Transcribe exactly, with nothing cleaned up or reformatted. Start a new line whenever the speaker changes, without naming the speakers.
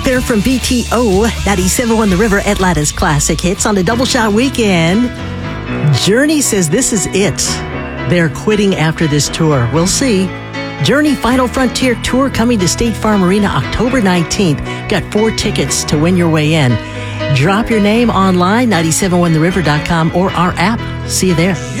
there from B T O, ninety-seven point one The River, Atlanta's classic hits on a double shot weekend. Journey says this is it. They're quitting after this tour. We'll see. Journey Final Frontier Tour coming to State Farm Arena October nineteenth. Got four tickets to win your way in. Drop your name online, nine seven one the river dot com or our app. See you there.